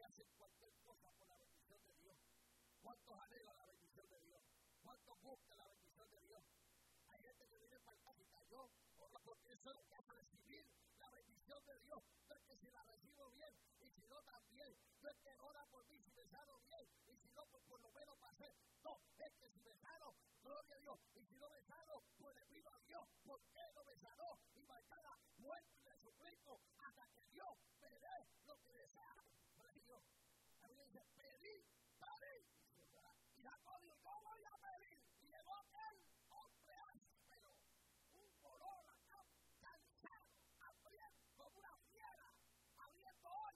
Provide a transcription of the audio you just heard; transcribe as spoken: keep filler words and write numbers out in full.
hacen cualquier cosa por la bendición de Dios? ¿Cuántos anhelan la bendición de Dios? ¿Cuántos buscan la bendición de Dios? Hay gente que viene para acá y cayó, porque eso es lo que hace recibir la bendición de Dios. No es que si la recibo bien, y si no también. No es que ora por mí si me sano bien, y si no, pues por lo menos pasé. No, es que si me sano, gloria a Dios. Y si no me sano, pues le pido a Dios, ¿por qué no me sanó? Y mañana muerto y le suplico hasta que Dios me dé lo que desea. Gloria a Dios. A mí me dice, pedí, pedí. Y Jacob dijo, yo voy a pedir.